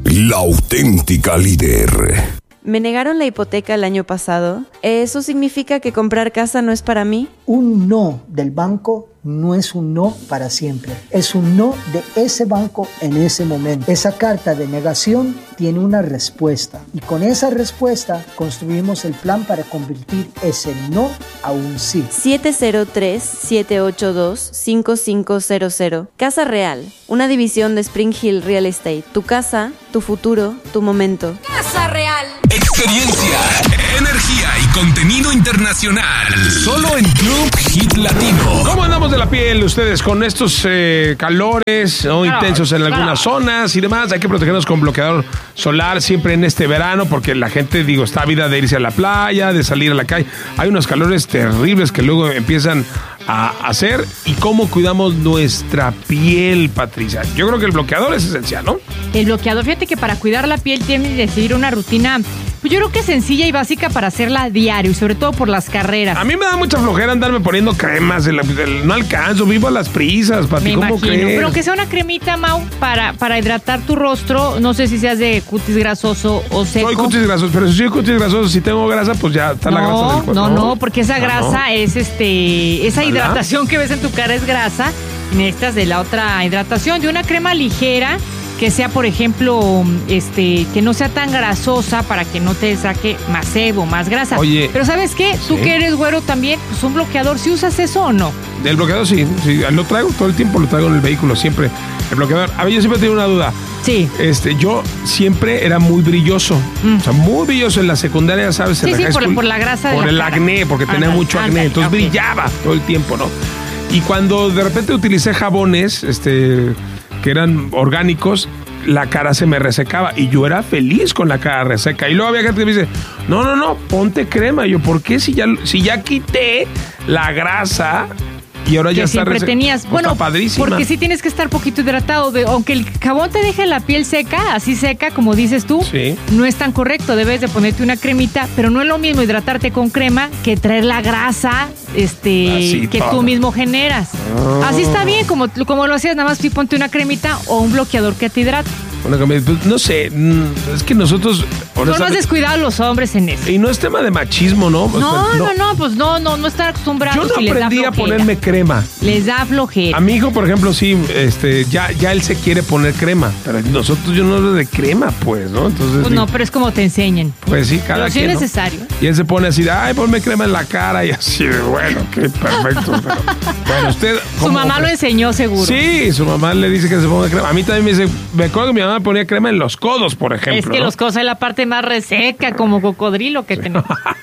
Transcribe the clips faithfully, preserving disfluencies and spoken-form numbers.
la auténtica líder. Me negaron la hipoteca el año pasado. ¿Eso significa que comprar casa no es para mí? Un no del banco no es un no para siempre. Es un no de ese banco en ese momento. Esa carta de negación tiene una respuesta. Y con esa respuesta construimos el plan para convertir ese no a un sí. siete cero tres, siete ocho dos, cinco cinco cero cero. Casa Real, una división de Spring Hill Real Estate. Tu casa, tu futuro, tu momento. Casa Real. Experiencia, energía y contenido internacional. Solo en Club Hit Latino. ¿Cómo andamos de la piel ustedes con estos eh, calores ¿no? Claro, intensos en claro. algunas zonas y demás? Hay que protegernos con bloqueador solar siempre en este verano porque la gente, digo, está ávida de irse a la playa, de salir a la calle. Hay unos calores terribles que luego empiezan a hacer. ¿Y cómo cuidamos nuestra piel, Patricia? Yo creo que el bloqueador es esencial, ¿no? El bloqueador, fíjate que para cuidar la piel tienes que seguir una rutina, pues yo creo que sencilla y básica para hacerla diario y sobre todo por las carreras. A mí me da mucha flojera andarme poniendo cremas, el, el, no alcanzo, vivo a las prisas, Pati, Me ¿cómo imagino, crees? pero que sea una cremita, Mau, para, para hidratar tu rostro. No sé si seas de cutis grasoso o seco. Soy cutis grasoso, pero si soy cutis grasoso, si tengo grasa, pues ya está no, la grasa del cuerpo. No, no, porque esa Ah, grasa no. es este, esa ¿Verdad? hidratación que ves en tu cara es grasa. Necesitas de la otra hidratación, de una crema ligera que sea, por ejemplo, este, que no sea tan grasosa para que no te saque más sebo, más grasa. Oye. Pero ¿sabes qué? Tú Sí. que eres güero también, pues un bloqueador, ¿sí usas eso o no? Del bloqueador sí, sí, lo traigo todo el tiempo, lo traigo en el vehículo siempre. El bloqueador. A ver, yo siempre tengo una duda. Sí. Este, yo siempre era muy brilloso. Mm. O sea, muy brilloso en la secundaria, ¿sabes? En Sí, la sí, high por, school. por la grasa de Por la el cara. acné, porque tenía Ándale, mucho acné. ándale, Entonces ok. brillaba todo el tiempo, ¿no? Y cuando de repente utilicé jabones, este, que eran orgánicos, la cara se me resecaba y yo era feliz con la cara reseca. Y luego había gente que me dice, no, no, no, ponte crema. Y yo, ¿por qué si ya, si ya quité la grasa y ahora ya Que está siempre reseca? tenías. Pues Bueno, está padrísima. porque sí tienes que estar poquito hidratado. De, aunque el jabón te deje la piel seca, así seca, como dices tú, Sí. no es tan correcto. Debes de ponerte una cremita, pero no es lo mismo hidratarte con crema que traer la grasa este, Así que todo. tú mismo generas. Así está bien, como, como lo hacías, nada más tú ponte una cremita o un bloqueador que te hidrate. Una comida, pues, no sé, mm, es que nosotros... No nos honestamente- descuidado a los hombres en eso. Y no es tema de machismo, ¿no? O sea, No, no, no, pues no, no, no están acostumbrados. Yo no y les da aprendí a flojera. ponerme crema. Les da flojera. A mi hijo, por ejemplo, sí, este, ya, ya él se quiere poner crema, pero nosotros yo no hablo de crema, pues, ¿no? Entonces, Pues digo, no, pero es como te enseñan. pues sí, cada Pero sí quien, es ¿no? necesario. Y él se pone así, de, ay, ponme crema en la cara y así, de, bueno, qué perfecto. Pero, bueno, usted... Su ¿cómo mamá lo cree? enseñó seguro. Sí, su mamá le dice que se ponga crema. A mí también me dice, me acuerdo que mi mamá ponía crema en los codos, por ejemplo. Es que ¿no? los codos es la parte más reseca, como cocodrilo que tenemos.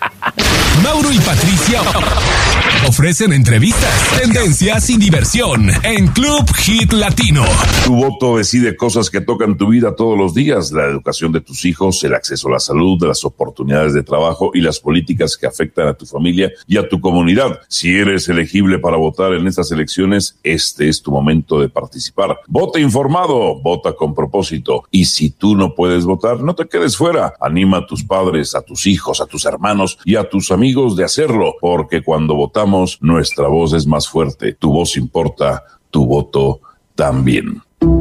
Mauro y Patricia ofrecen entrevistas, tendencias y diversión en Club Hit Latino. Tu voto decide cosas que tocan tu vida todos los días: la educación de tus hijos, el acceso a la salud, las oportunidades de trabajo y las políticas que afectan a tu familia y a tu comunidad. Si eres elegible para votar en estas elecciones, este es tu momento de participar. Vota informado, vota con propósito. Y si tú no puedes votar, no te quedes fuera. Anima a tus padres, a tus hijos, a tus hermanos y a tus amigos de hacerlo, porque cuando votamos, nuestra voz es más fuerte. Tu voz importa, tu voto también.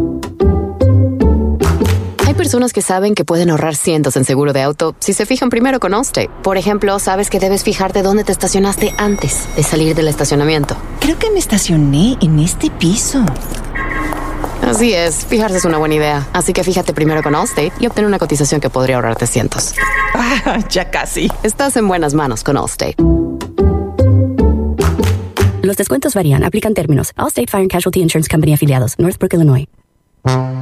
Hay personas que saben que pueden ahorrar cientos en seguro de auto si se fijan primero con Allstate. Por ejemplo, sabes que debes fijarte dónde te estacionaste antes de salir del estacionamiento. Creo que me estacioné en este piso. Así es, fijarse es una buena idea. Así que fíjate primero con Allstate y obtén una cotización que podría ahorrarte cientos. Ah, ya casi. Estás en buenas manos con Allstate. Los descuentos varían. Aplican términos. Allstate Fire and Casualty Insurance Company afiliados. Northbrook, Illinois.